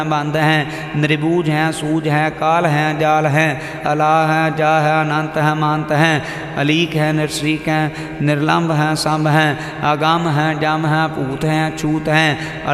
बंद हैं, निर्बूज हैं, सूझ है, काल हैं, जाल हैं, अला है, जा है, अनंत है, मांत हैं, अलीक है, निरश्रीक हैं, निर्लंब हैं, संभ हैं, अगम हैं, जम हैं, भूत हैं, छूत हैं,